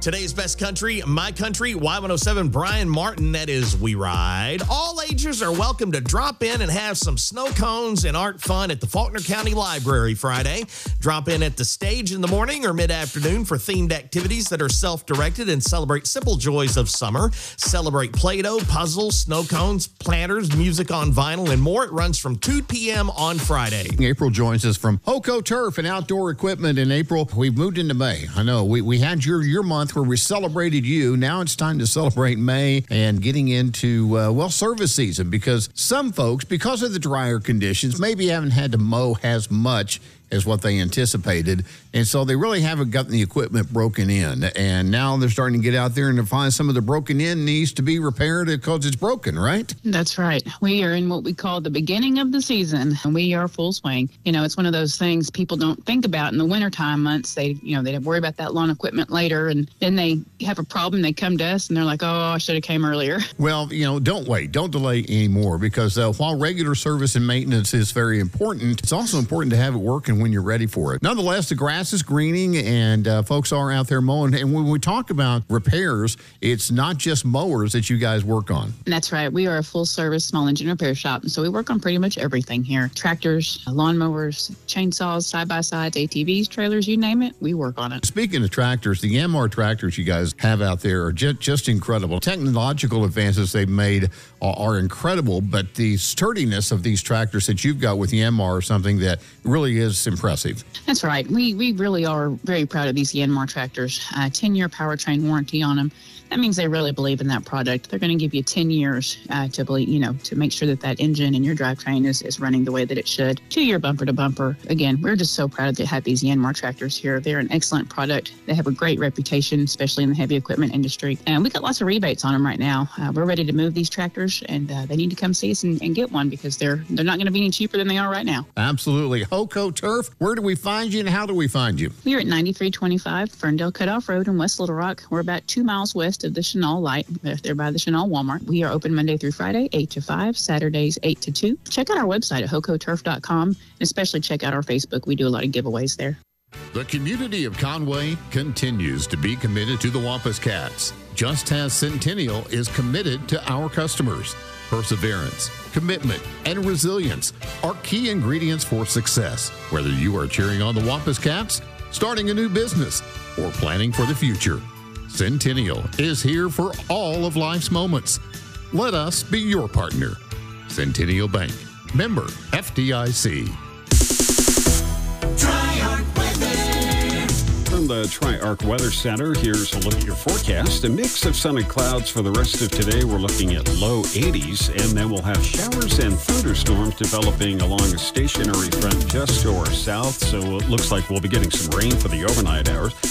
Today's best country, My Country, Y107, Brian Martin, that is We Ride. All ages are welcome to drop in and have some snow cones and art fun at the Faulkner County Library Friday. Drop in at the stage in the morning or mid-afternoon for themed activities that are self-directed and celebrate simple joys of summer. Celebrate Play-Doh, puzzles, snow cones, planters, music on vinyl, and more. It runs from 2 p.m. on Friday. April joins us from Hoco Turf and Outdoor Equipment in April. We've moved into May. I know we had your month where we celebrated you. Now it's time to celebrate May and getting into, service season, because some folks, because of the drier conditions, maybe haven't had to mow as much as what they anticipated. And so they really haven't gotten the equipment broken in. And now they're starting to get out there and to find some of the broken in needs to be repaired because it's broken, right? That's right. We are in what we call the beginning of the season, and we are full swing. You know, it's one of those things people don't think about in the wintertime months. They worry about that lawn equipment later, and then they have a problem. They come to us and they're like, oh, I should have came earlier. Well, don't wait. Don't delay anymore, because while regular service and maintenance is very important, it's also important to have it working when you're ready for it. Nonetheless, the grass is greening and folks are out there mowing. And when we talk about repairs, it's not just mowers that you guys work on. That's right. We are a full-service small engine repair shop, and so we work on pretty much everything here. Tractors, lawnmowers, chainsaws, side-by-sides, ATVs, trailers, you name it, we work on it. Speaking of tractors, the Yanmar tractors you guys have out there are just incredible. Technological advances they've made are incredible, but the sturdiness of these tractors that you've got with Yanmar are something that really is impressive. That's right. We really are very proud of these Yanmar tractors. 10-year powertrain warranty on them. That means they really believe in that product. They're going to give you 10 years to make sure that engine and your drivetrain is running the way that it should. 2-year bumper to bumper. Again, we're just so proud to have these Yanmar tractors here. They're an excellent product. They have a great reputation, especially in the heavy equipment industry. And we got lots of rebates on them right now. We're ready to move these tractors, and they need to come see us and get one, because they're not going to be any cheaper than they are right now. Absolutely. Hoco Turf, where do we find you and how do we find you? We're at 9325 Ferndale Cutoff Road in West Little Rock. We're about 2 miles west of the Chenal Light, there by the Chenal Walmart. We are open Monday through Friday, 8 to 5, Saturdays, 8 to 2. Check out our website at hocoturf.com, and especially check out our Facebook. We do a lot of giveaways there. The community of Conway continues to be committed to the Wampus Cats, just as Centennial is committed to our customers. Perseverance, commitment, and resilience are key ingredients for success. Whether you are cheering on the Wampus Cats, starting a new business, or planning for the future, Centennial is here for all of life's moments. Let us be your partner. Centennial Bank, member FDIC. From the Tri-Arc Weather Center, here's a look at your forecast. A mix of sun and clouds for the rest of today. We're looking at low 80s, and then we'll have showers and thunderstorms developing along a stationary front just to our south. So it looks like we'll be getting some rain for the overnight hours.